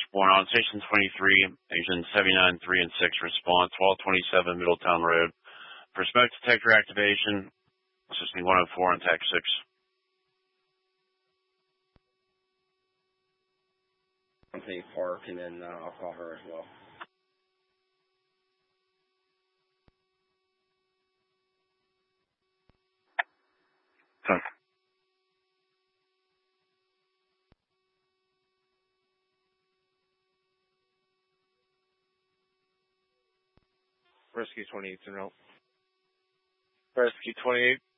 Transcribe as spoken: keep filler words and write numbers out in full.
One on station twenty-three, agent seventy-nine three and six response, twelve twenty-seven Middletown Road. For smoke detector activation, assisting one oh four on tech six. Company Park, and then uh, I'll call her as well. Okay. Rescue twenty-eight to know. Rescue twenty-eight.